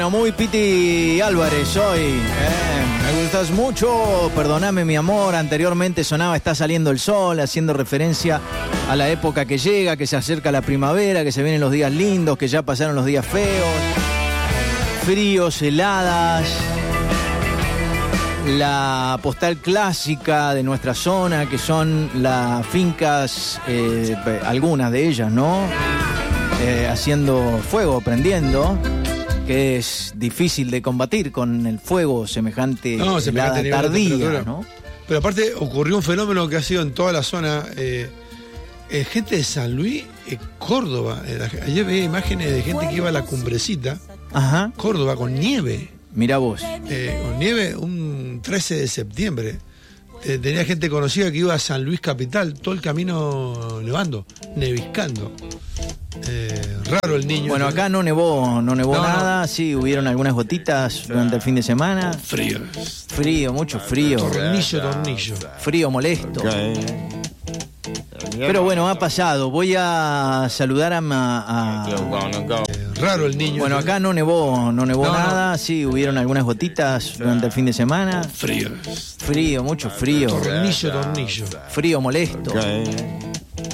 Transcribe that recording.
Muy Piti Álvarez hoy, me gustas mucho, perdóname mi amor. Anteriormente sonaba Está saliendo el sol, haciendo referencia a la época que llega, que se acerca la primavera, que se vienen los días lindos, que ya pasaron los días feos, fríos, heladas. La postal clásica de nuestra zona, que son las fincas, algunas de ellas, ¿no? Haciendo fuego, prendiendo, que es difícil de combatir con el fuego semejante helada tardía, ¿no? Pero aparte ocurrió un fenómeno que ha sido en toda la zona, gente de San Luis, Córdoba. Ayer veía imágenes de gente que iba a la Cumbrecita, Ajá. Córdoba, con nieve. Mirá vos. Con nieve un 13 de septiembre. Tenía gente conocida que iba a San Luis Capital, todo el camino nevando, neviscando. Raro el niño. Bueno, acá no nevó nada. Sí, hubieron algunas gotitas durante el fin de semana. Frío, mucho frío. Tornillo. Frío molesto. Pero bueno, ha pasado. Voy a saludar a raro el niño. Bueno, acá no nevó nada. Sí, hubieron algunas gotitas durante el fin de semana. Frío, mucho frío. Tornillo. Frío molesto.